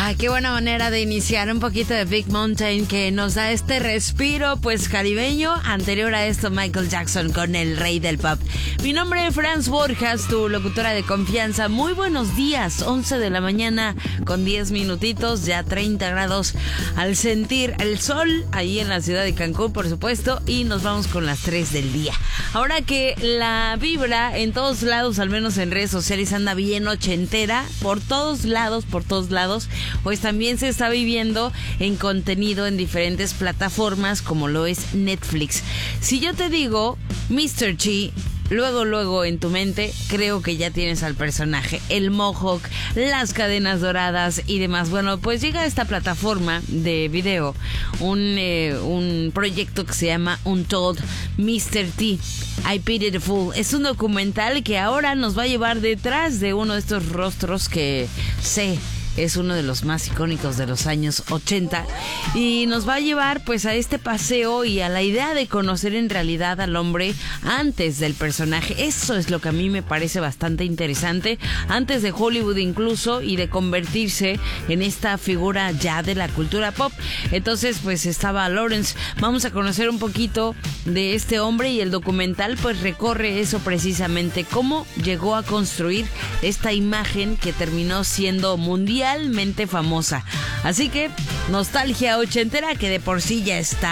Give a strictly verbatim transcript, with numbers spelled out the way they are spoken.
Ay, qué buena manera de iniciar un poquito de Big Mountain que nos da este respiro pues caribeño. Anterior a esto, Michael Jackson con el rey del pop. Mi nombre es Franz Borjas, tu locutora de confianza. Muy buenos días, once de la mañana con diez minutitos, ya treinta grados al sentir el sol ahí en la ciudad de Cancún, por supuesto, y nos vamos con las tres del día. Ahora que la vibra en todos lados, al menos en redes sociales, anda bien ochentera, por todos lados, por todos lados, pues también se está viviendo en contenido en diferentes plataformas como lo es Netflix. Si yo te digo míster G, luego, luego en tu mente creo que ya tienes al personaje, el mohawk, las cadenas doradas y demás. Bueno, pues llega a esta plataforma de video un, eh, un proyecto que se llama Untold míster T, I Pity the Fool. Es un documental que ahora nos va a llevar detrás de uno de estos rostros que sé es uno de los más icónicos de los años ochenta y nos va a llevar pues a este paseo y a la idea de conocer en realidad al hombre antes del personaje. Eso es lo que a mí me parece bastante interesante, antes de Hollywood incluso, y de convertirse en esta figura ya de la cultura pop. Entonces pues estaba Lawrence. Vamos a conocer un poquito de este hombre y el documental pues recorre eso precisamente, cómo llegó a construir esta imagen que terminó siendo mundial realmente famosa. Así que nostalgia ochentera que de por sí ya está